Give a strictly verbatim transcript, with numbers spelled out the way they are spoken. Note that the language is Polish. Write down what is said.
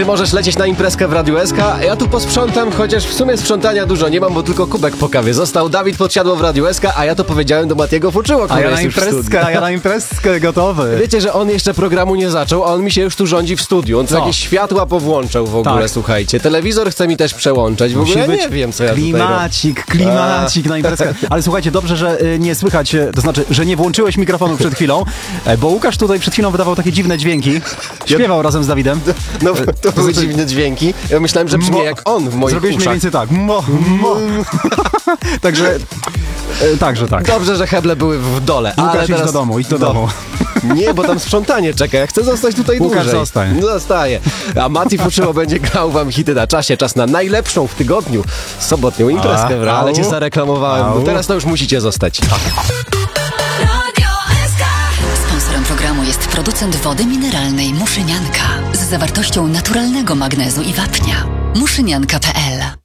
Ty możesz lecieć na imprezkę w Radiu S K, a ja tu posprzątam, chociaż w sumie sprzątania dużo nie mam, bo tylko kubek po kawie został. Dawid Podsiadło w Radiu S K, a ja to powiedziałem do Matiego Fuczyło, który A ja jest na już w studiu. imprezkę, a ja na imprezkę gotowy. Wiecie, że on jeszcze programu nie zaczął, a on mi się już tu rządzi w studiu. On tu No. jakieś światła powłączał w ogóle, Tak. słuchajcie. Telewizor chce mi też przełączać. W Musi ogóle być nie wiem, co ja tutaj robię. Klimacik, klimacik na imprezkę. Ale słuchajcie, dobrze, że y, nie słychać, y, to znaczy, że nie włączyłeś mikrofonu przed chwilą, e, bo Łukasz tutaj przed chwilą wydawał takie dziwne dźwięki. Śpiewał razem z Dawidem. No to były dziwne dźwięki. Ja myślałem, że brzmi Mo- jak on w moich Zrobiłeś mniej uszach. więcej tak. Mo, mo. Także, e, także tak. Dobrze, że heble były w dole. Łukasz, ale idź teraz... do domu, idź do No. domu. Nie, bo tam sprzątanie czeka. Ja chcę zostać tutaj Łukasz, dłużej. zostań. Zostaje. A Mati Fuczyło będzie grał wam hity na czasie. Czas na najlepszą w tygodniu sobotnią imprezkę w A, Ale au. cię zareklamowałem. Au. No teraz to już musicie zostać. Sponsorem programu jest producent wody mineralnej Muszynianka z zawartością naturalnego magnezu i wapnia. muszynianka kropka p l